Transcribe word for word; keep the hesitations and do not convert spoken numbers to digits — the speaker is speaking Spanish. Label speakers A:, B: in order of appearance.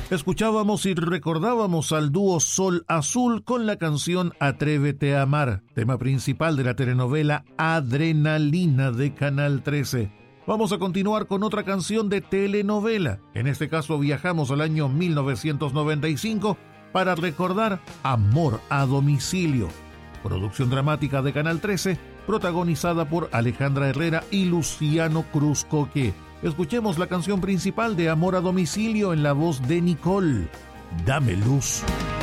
A: Escuchábamos y recordábamos al dúo Sol Azul con la canción Atrévete a amar, tema principal de la telenovela Adrenalina de Canal trece. Vamos a continuar con otra canción de telenovela. En este caso viajamos al año mil novecientos noventa y cinco para recordar Amor a domicilio, producción dramática de Canal trece, protagonizada por Alejandra Herrera y Luciano Cruz Coque. Escuchemos la canción principal de Amor a domicilio en la voz de Nicole, Dame luz.